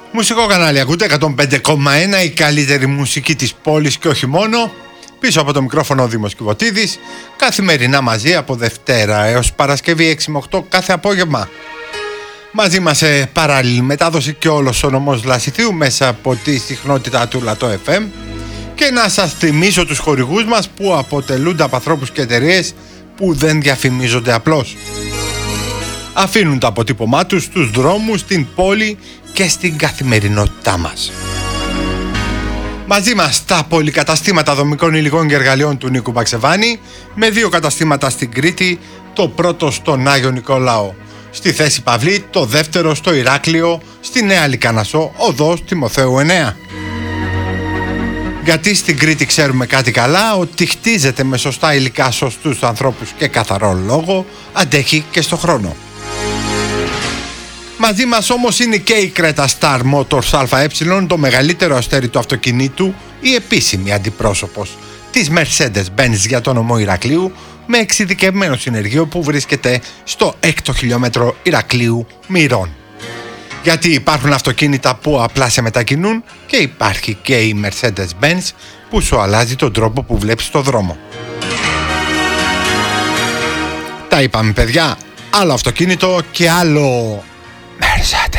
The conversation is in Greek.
Μουσικό κανάλι ακούτε 105,1, η καλύτερη μουσική της πόλης και όχι μόνο. Πίσω από το μικρόφωνο ο Δήμος Κιβωτίδης, καθημερινά μαζί από Δευτέρα έως Παρασκευή 6 με 8 κάθε απόγευμα. Μαζί μας σε παράλληλη μετάδοση και όλος ο νομός Λασιθίου μέσα από τη συχνότητα του Λατό FM. Και να σας θυμίσω τους χορηγούς μας που αποτελούνται από ανθρώπους και εταιρείες που δεν διαφημίζονται απλώς. Αφήνουν το αποτύπωμά τους στους δρόμους, στην πόλη και στην καθημερινότητά μας. Μαζί μας τα πολυκαταστήματα δομικών υλικών και εργαλείων του Νίκου Μπαξεβάνη, με 2 καταστήματα στην Κρήτη, το πρώτο στον Άγιο Νικόλαο στη Θέση Παυλή, το δεύτερο στο Ηράκλειο, στη Νέα Λυκανασσό, οδός Τιμοθέου 9. Γιατί στην Κρήτη ξέρουμε κάτι καλά, ότι χτίζεται με σωστά υλικά, σωστούς ανθρώπους και καθαρό λόγο, αντέχει και στο χρόνο. Μαζί μας όμως είναι και η Creta Star Motors ΑΕ, το μεγαλύτερο αστέρι του αυτοκινήτου, η επίσημη αντιπρόσωπος της Mercedes-Benz για το νομό Ηρακλείου, με εξειδικευμένο συνεργείο που βρίσκεται στο 6ο χιλιόμετρο Ηρακλείου Μυρών. Γιατί υπάρχουν αυτοκίνητα που απλά σε μετακινούν και υπάρχει και η Mercedes-Benz που σου αλλάζει τον τρόπο που βλέπεις το δρόμο. Τα είπαμε παιδιά, άλλο αυτοκίνητο και άλλο Mercedes.